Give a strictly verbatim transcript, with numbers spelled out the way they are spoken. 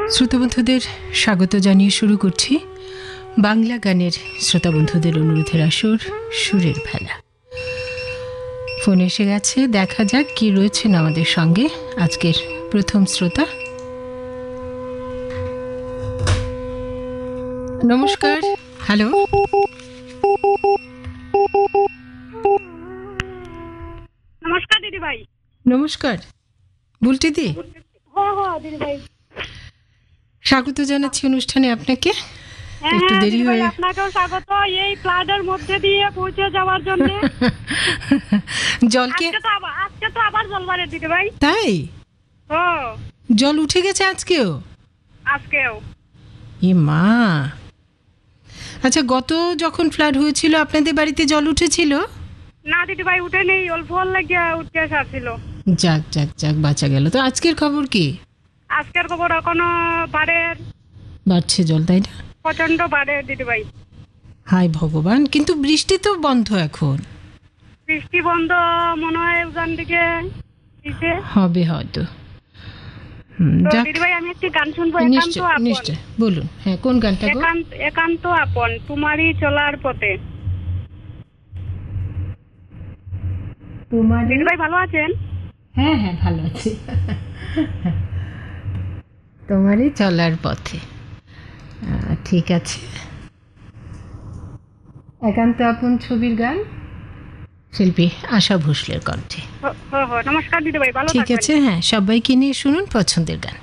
শ্রোতাবন্ধুদের স্বাগত জানিয়ে শুরু করছি বাংলা গানের শ্রোতাবন্ধুদের অনুরোধের আসর সুরের ভেলা। ফোন এসে গেছে, দেখা যাক কি রয়েছেন আমাদের সঙ্গে আজকের প্রথম শ্রোতা। নমস্কার। হ্যালো, নমস্কার দিদি ভাই। নমস্কার বুলটি দি। হ্যাঁ হ্যাঁ দিদি ভাই, স্বাগত জানাচ্ছি অনুষ্ঠানে আপনাকে। একটু দেরি হয়ে আপনাকেও স্বাগত এই ফ্লাডের মধ্যে দিয়ে পৌঁছে যাওয়ার জন্য। জলকে আজকে তো আবার আজকে তো আবার জলবারে দিদি ভাই। তাই ও জল উঠে গেছে আজকেও? আজকেও এ মা, আচ্ছা গত যখন ফ্লাড হয়েছিল আপনাদের বাড়িতে জল উঠেছিল? না দিদি ভাই, উঠে নেই, অল্প অল্প লাগিয়ে উঠে আসছিল। যাক যাক যাক, বাঁচা গেল। তো আজকের খবর কি? আজকের খবর এখনো বাড়ের, বাড়ছে জল, তাই না? প্রচন্ড বাড়ে দিদি ভাই। হায় ভগবান, কিন্তু বৃষ্টি তো বন্ধ এখন। বৃষ্টি বন্ধ মনে হয় ওখান দিকে দিতে হবে হয়তো। হুম, তো যাক, দিদি ভাই আমি একটি গান শুনবো। একান্ত নিশ্চয় আপন। নিশ্চয়, বলুন। হ্যাঁ, কোন গানটা গো? একান্ত একান্ত আপন তোমারই চলার পথে। তোমার দিদি ভাই ভালো আছেন? হ্যাঁ হ্যাঁ, ভালো আছি। তোমারই চলার পথে। আহ, ঠিক আছে। একান্ত আপন ছবির গান, শিল্পী আশা ভোসলের কণ্ঠে। হ হ, নমস্কার দিদি ভাই, ভালো ঠিক থাকবেন। আছে, হ্যাঁ, সবাইকে নিয়ে শুনুন পছন্দের গান।